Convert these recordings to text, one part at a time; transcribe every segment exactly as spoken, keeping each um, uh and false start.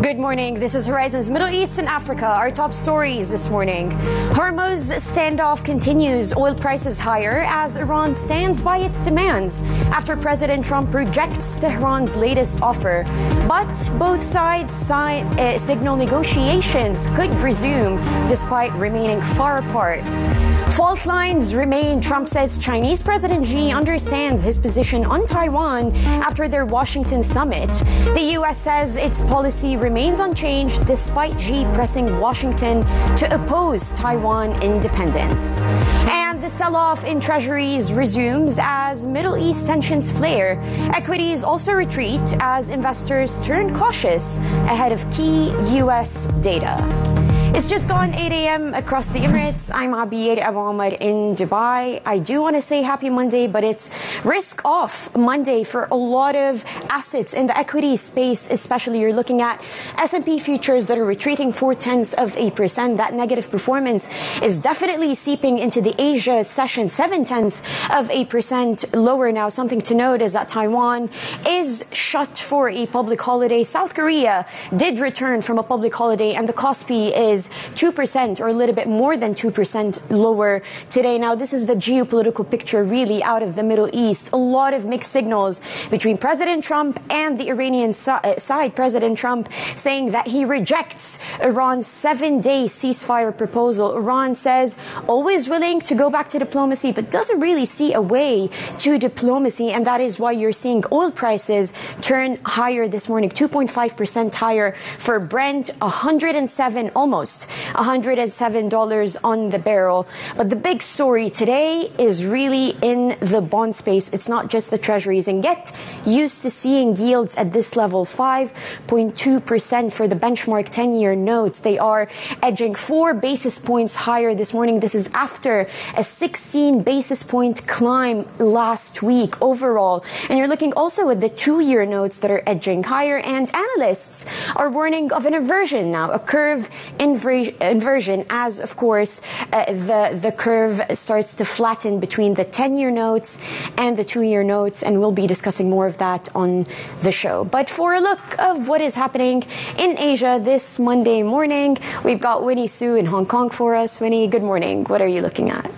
Good morning. This is Horizon's Middle East and Africa. Our top stories this morning. Hormuz standoff continues. Oil prices higher as Iran stands by its demands after President Trump rejects Tehran's latest offer. But both sides sign, uh, signal negotiations could resume despite remaining far apart. Fault lines remain. Trump says Chinese President Xi understands his position on Taiwan after their Washington summit. The U S says its policy remains unchanged despite Xi pressing Washington to oppose Taiwan independence. And the sell-off in treasuries resumes as Middle East tensions flare. Equities also retreat as investors turn cautious ahead of key U S data. It's just gone eight a.m. across the Emirates. I'm Abir Abu Omar in Dubai. I do want to say happy Monday, but it's risk-off Monday for a lot of assets in the equity space, especially. You're looking at S and P futures that are retreating four-tenths of a percent. That negative performance is definitely seeping into the Asia session, seven-tenths of a percent lower now. Something to note is that Taiwan is shut for a public holiday. South Korea did return from a public holiday, and the Kospi is two percent or a little bit more than two percent lower today. Now, this is the geopolitical picture really out of the Middle East. A lot of mixed signals between President Trump and the Iranian side. President Trump saying that he rejects Iran's seven-day ceasefire proposal. Iran says always willing to go back to diplomacy, but doesn't really see a way to diplomacy. And that is why you're seeing oil prices turn higher this morning, two point five percent higher for Brent, one hundred seven almost one hundred seven dollars on the barrel. But the big story today is really in the bond space. It's not just the treasuries. And get used to seeing yields at this level, five point two percent for the benchmark ten-year notes. They are edging four basis points higher this morning. This is after a sixteen basis point climb last week overall. And you're looking also at the two-year notes that are edging higher. And analysts are warning of an inversion now, a curve inversion. Inversion as, of course, uh, the, the curve starts to flatten between the ten-year notes and the two-year notes, and we'll be discussing more of that on the show. But for a look of what is happening in Asia this Monday morning, we've got Winnie Su in Hong Kong for us. Winnie, good morning. What are you looking at?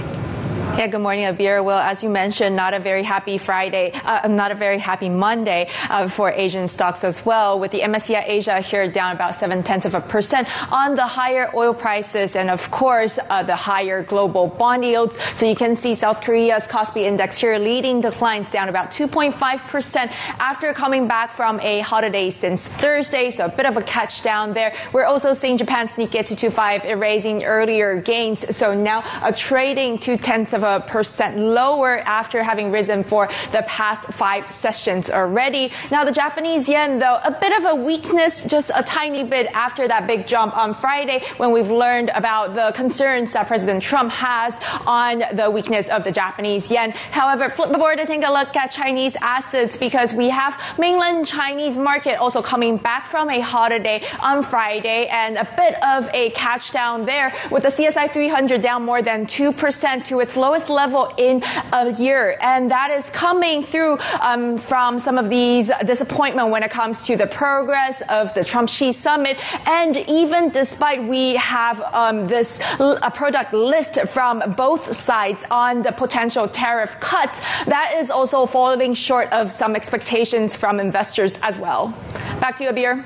Yeah, good morning, Abir. Well, as you mentioned, not a very happy Friday, uh, not a very happy Monday uh, for Asian stocks as well, with the M S C I Asia here down about seven-tenths of a percent on the higher oil prices and, of course, uh, the higher global bond yields. So you can see South Korea's Kospi index here leading declines down about two point five percent after coming back from a holiday since Thursday. So a bit of a catch down there. We're also seeing Japan's Nikkei two twenty-five erasing earlier gains. So now a trading two-tenths of a percent lower after having risen for the past five sessions already. Now, the Japanese yen, though, a bit of a weakness, just a tiny bit after that big jump on Friday when we've learned about the concerns that President Trump has on the weakness of the Japanese yen. However, flip the board to take a look at Chinese assets because we have mainland Chinese market also coming back from a holiday on Friday and a bit of a catch down there with the C S I three hundred down more than two percent to its lowest level in a year, and that is coming through um, from some of these disappointment when it comes to the progress of the Trump-Xi summit, and even despite we have um, this a product list from both sides on the potential tariff cuts, that is also falling short of some expectations from investors as well. Back to you, Abir.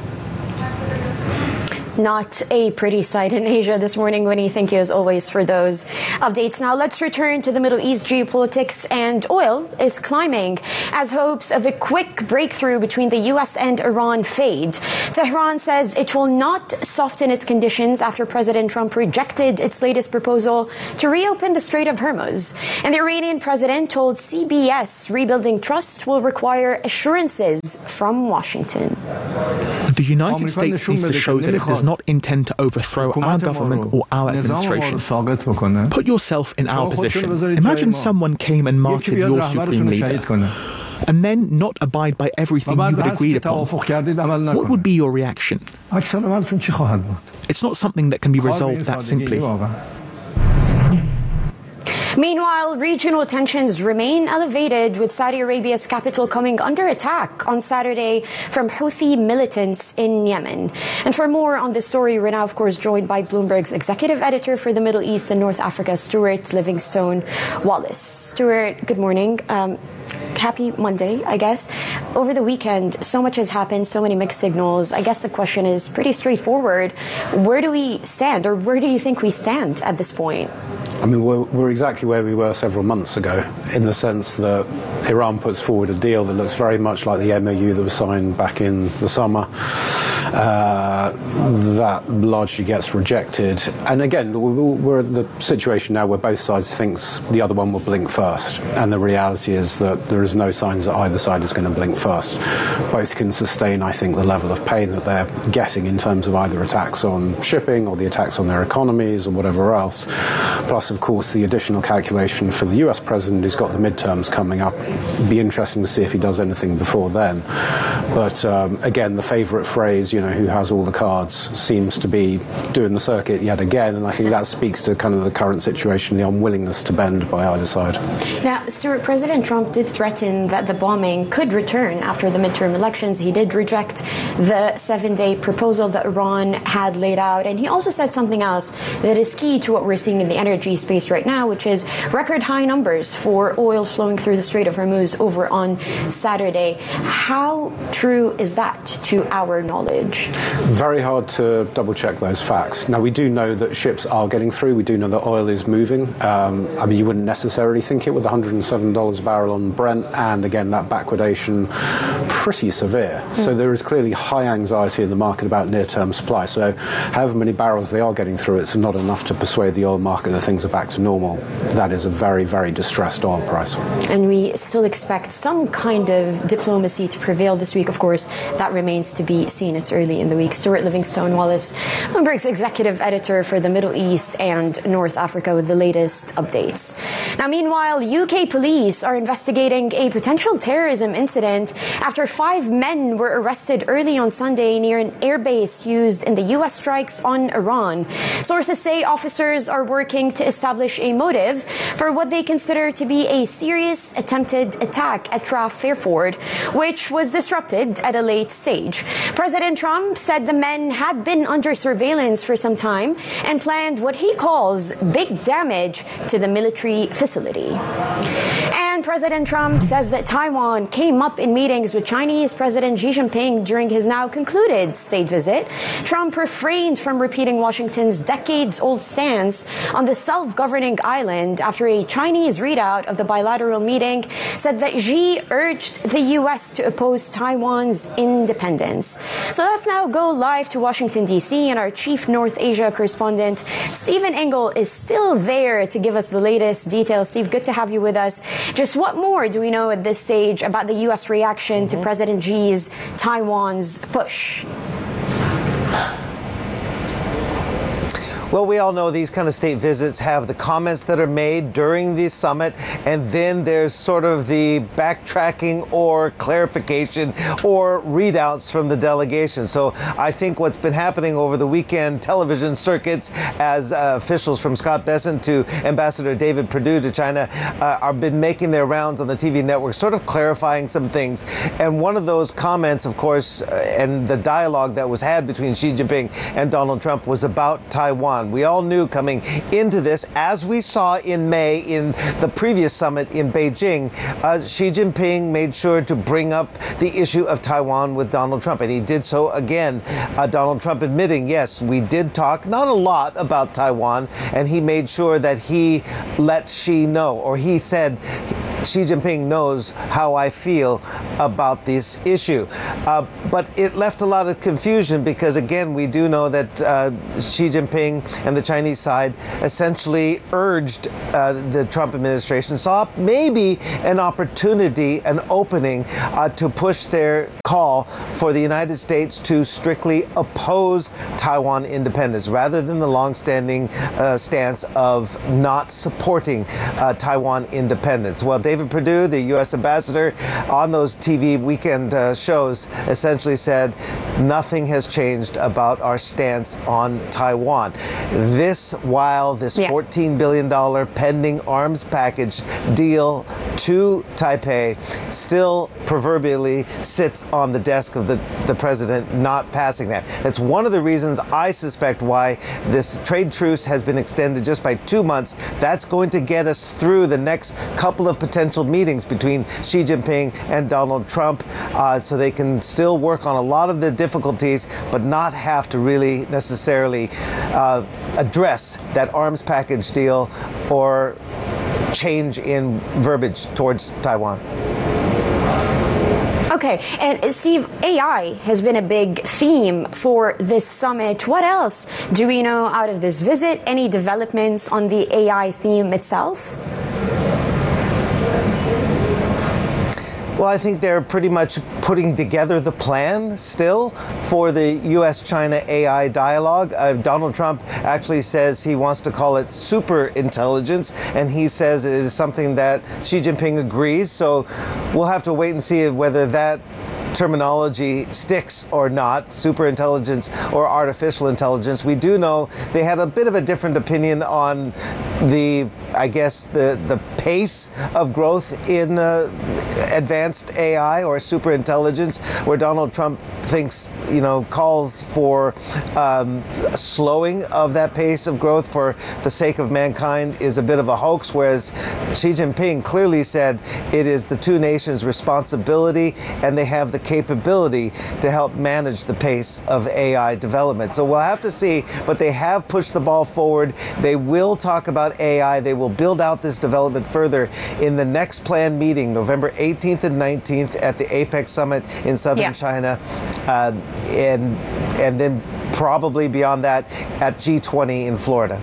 Not a pretty sight in Asia this morning, Winnie. Thank you, as always, for those updates. Now, let's return to the Middle East geopolitics, and oil is climbing as hopes of a quick breakthrough between the U S and Iran fade. Tehran says it will not soften its conditions after President Trump rejected its latest proposal to reopen the Strait of Hormuz. And the Iranian president told C B S rebuilding trust will require assurances from Washington. The United States needs to show that it does not intend to overthrow our government or our administration. Put yourself in our position. Imagine someone came and martyred your supreme leader, and then not abide by everything you had agreed upon. What would be your reaction? It's not something that can be resolved that simply. Meanwhile, regional tensions remain elevated, with Saudi Arabia's capital coming under attack on Saturday from Houthi militants in Yemen. And for more on this story, we're now, of course, joined by Bloomberg's executive editor for the Middle East and North Africa, Stuart Livingstone Wallace. Stuart, good morning. Um, Happy Monday, I guess. Over the weekend, so much has happened, so many mixed signals. I guess the question is pretty straightforward. Where do we stand, or where do you think we stand at this point? I mean, we're, we're exactly where we were several months ago, in the sense that Iran puts forward a deal that looks very much like the M O U that was signed back in the summer. Uh, that largely gets rejected. And again, we're at the situation now where both sides thinks the other one will blink first. And the reality is that there is no signs that either side is going to blink first. Both can sustain, I think, the level of pain that they're getting in terms of either attacks on shipping or the attacks on their economies or whatever else. Plus, of course, the additional calculation for the U S president who's got the midterms coming up. It'd be interesting to see if he does anything before then. But um, again, the favourite phrase, you know, who has all the cards, seems to be doing the circuit yet again. And I think that speaks to kind of the current situation, the unwillingness to bend by either side. Now, Stuart, President Trump did threaten that the bombing could return after the midterm elections. He did reject the seven-day proposal that Iran had laid out. And he also said something else that is key to what we're seeing in the energy space right now, which is record high numbers for oil flowing through the Strait of Hormuz over on Saturday. How true is that to our knowledge? Very hard to double-check those facts. Now, we do know that ships are getting through. We do know that oil is moving. Um, I mean, you wouldn't necessarily think it with one hundred seven dollars a barrel on Brent, and again, that backwardation pretty severe. Mm. So there is clearly high anxiety in the market about near-term supply. So however many barrels they are getting through, it's not enough to persuade the oil market that things are back to normal. That is a very, very distressed oil price. And we still expect some kind of diplomacy to prevail this week. Of course, that remains to be seen. It's early in the week. Stuart Livingstone Wallace, Bloomberg's executive editor for the Middle East and North Africa, with the latest updates. Now, meanwhile, U K police are investigating a potential terrorism incident after five men were arrested early on Sunday near an airbase used in the U S strikes on Iran. Sources say officers are working to establish a motive for what they consider to be a serious attempted attack at R A F Fairford, which was disrupted at a late stage. President Trump said the men had been under surveillance for some time and planned what he calls big damage to the military facility. And President Trump says that Taiwan came up in meetings with Chinese President Xi Jinping during his now concluded state visit. Trump refrained from repeating Washington's decades-old stance on the self-governing island after a Chinese readout of the bilateral meeting said that Xi urged the U S to oppose Taiwan's independence. So let's now go live to Washington, D C, and our chief North Asia correspondent, Stephen Engel, is still there to give us the latest details. Steve, good to have you with us. Just what more do we know at this stage about the U S reaction mm-hmm. to President Xi's Taiwan's push? Well, we all know these kind of state visits have the comments that are made during the summit, and then there's sort of the backtracking or clarification or readouts from the delegation. So I think what's been happening over the weekend television circuits as uh, officials from Scott Bessent to Ambassador David Perdue to China uh, have been making their rounds on the T V network, sort of clarifying some things. And one of those comments, of course, uh, and the dialogue that was had between Xi Jinping and Donald Trump was about Taiwan. We all knew coming into this, as we saw in May in the previous summit in Beijing, uh, Xi Jinping made sure to bring up the issue of Taiwan with Donald Trump. And he did so again, uh, Donald Trump admitting, yes, we did talk, not a lot about Taiwan, and he made sure that he let Xi know, or he said, Xi Jinping knows how I feel about this issue. Uh, but it left a lot of confusion because, again, we do know that uh, Xi Jinping and the Chinese side essentially urged uh, the Trump administration, saw maybe an opportunity, an opening uh, to push their call for the United States to strictly oppose Taiwan independence rather than the longstanding uh, stance of not supporting uh, Taiwan independence. Well, David David Perdue, the U S ambassador, on those T V weekend uh, shows, essentially said nothing has changed about our stance on Taiwan. This while this Yeah. fourteen billion dollars pending arms package deal to Taipei still proverbially sits on the desk of the, the president, not passing that. That's one of the reasons I suspect why this trade truce has been extended just by two months. That's going to get us through the next couple of potential meetings between Xi Jinping and Donald Trump, uh, so they can still work on a lot of the difficulties, but not have to really necessarily uh, address that arms package deal or change in verbiage towards Taiwan. Okay, and Steve, A I has been a big theme for this summit. What else do we know out of this visit? Any developments on the A I theme itself? Well, I think they're pretty much putting together the plan still for the U S China A I dialogue. Uh, Donald Trump actually says he wants to call it super intelligence, and he says it is something that Xi Jinping agrees. So we'll have to wait and see whether that terminology sticks or not, super intelligence or artificial intelligence. We do know they had a bit of a different opinion on the, I guess, the, the pace of growth in uh, advanced A I or super intelligence, where Donald Trump thinks, you know, calls for um, a slowing of that pace of growth for the sake of mankind is a bit of a hoax, whereas Xi Jinping clearly said it is the two nations' responsibility and they have the capability to help manage the pace of A I development. So we'll have to see, but they have pushed the ball forward. They will talk about A I. They will build out this development further in the next planned meeting, November eighteenth and nineteenth at the APEC summit in southern Yeah. China, uh, and and then probably beyond that at G twenty in Florida.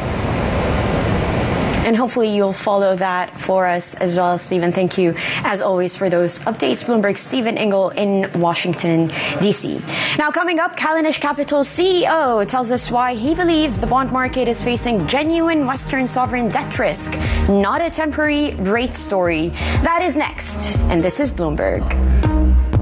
And hopefully you'll follow that for us as well, Stephen. Thank you, as always, for those updates. Bloomberg's Stephen Ingle in Washington, D C. Now, coming up, Callanish Capital's C E O tells us why he believes the bond market is facing genuine Western sovereign debt risk, not a temporary rate story. That is next, and this is Bloomberg.